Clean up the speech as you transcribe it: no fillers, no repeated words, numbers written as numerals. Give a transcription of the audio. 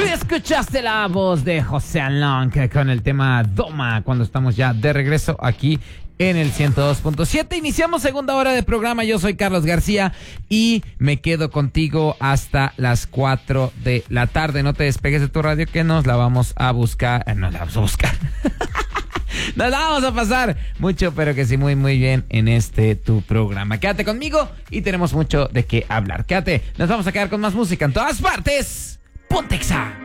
Escuchaste la voz de José Along con el tema Doma cuando estamos ya de regreso aquí en el 102.7. Iniciamos segunda hora de programa. Yo soy Carlos García y me quedo contigo hasta las 4 de la tarde. No te despegues de tu radio que nos la vamos a buscar. Nos la vamos a buscar. Nos la vamos a pasar mucho, pero que sí, muy, muy bien en tu programa. Quédate conmigo y tenemos mucho de qué hablar. Quédate, nos vamos a quedar con más música en todas partes. Pontexa.